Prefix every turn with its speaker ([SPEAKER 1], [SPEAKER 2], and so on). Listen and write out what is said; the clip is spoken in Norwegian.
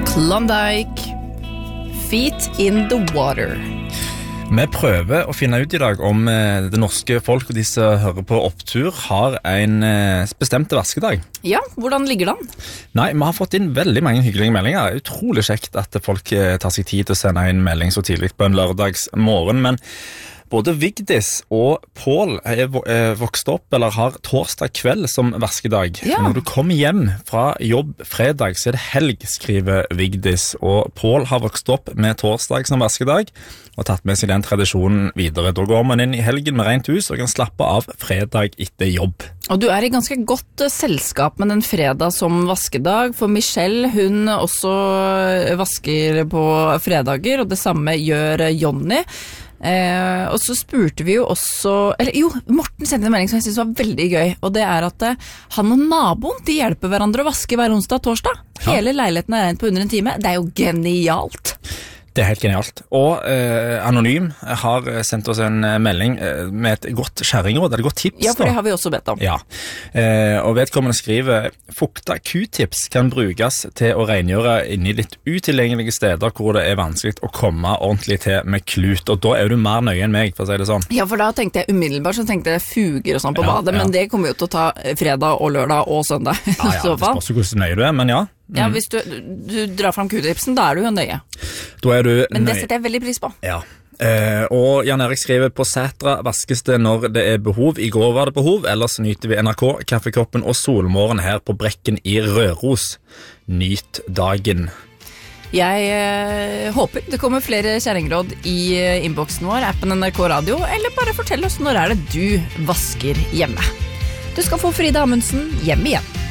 [SPEAKER 1] Klondike, Feet in the Water.
[SPEAKER 2] Vi prøver å finne ut I dag om det norske folk og de som hører på opptur har en bestemte vaskedag.
[SPEAKER 1] Ja, hvordan ligger den?
[SPEAKER 2] Nei, vi har fått inn veldig mange hyggelige meldinger. Utrolig kjekt at folk tar seg tid til å sende en melding så tidlig på en lørdags morgen, men både Vigdis og Paul vokst opp eller har torsdag kveld som vaskedag.
[SPEAKER 1] Ja.
[SPEAKER 2] Når du kommer hjem fra jobb fredag, så det helg, skriver Vigdis. Og Paul har vokst opp med torsdag som vaskedag og tatt med seg den tradisjonen videre. Da går man inn I helgen med rent hus og kan slappe av fredag etter jobb.
[SPEAKER 1] Og du I ganske godt selskap med den fredag som vaskedag, for Michelle, hun også vasker på fredager, og det samme gjør Jonny. Og så spurte vi jo også Morten sendte en melding som jeg synes var veldig gøy, og det at han og naboen de hjelper hverandre å vaske hver onsdag og torsdag. Hele leiligheten rent på under en time. Det jo genialt.
[SPEAKER 2] Det helt genialt. Og Anonym har sendt oss en melding med et godt skjæringråd, et godt tips.
[SPEAKER 1] Ja, for det har vi også bedt om.
[SPEAKER 2] Ja, og vedkommende skriver fukta Q-tips kan brukes til å rengjøre inni litt utilgjengelige steder hvor det vanskelig å komme ordentlig til med klut, og da du mer nøye enn meg, for å si det sånn.
[SPEAKER 1] Ja, for da tenkte jeg umiddelbart, så tenkte jeg fuger og sånn på badet, men det kommer jo til å ta fredag og lørdag og søndag.
[SPEAKER 2] Ja, det spørs jo hvordan nøye du men ja.
[SPEAKER 1] Ja, hvis du drar fram Q-tipsen, da du jo nøye.
[SPEAKER 2] Da du nøye.
[SPEAKER 1] Men det setter jeg veldig pris på.
[SPEAKER 2] Ja. Og Jan Erik skriver på Sætra vaskes det når det behov. I går var det behov, ellers nyter vi NRK, kaffekoppen og solmorgen her på Brekken I Røros. Nyt dagen.
[SPEAKER 1] Jeg håper det kommer flere kjæringråd I innboksen vår, appen NRK Radio, eller bare fortell oss når det du vasker hjemme. Du skal få Frida Amundsen hjem igjen.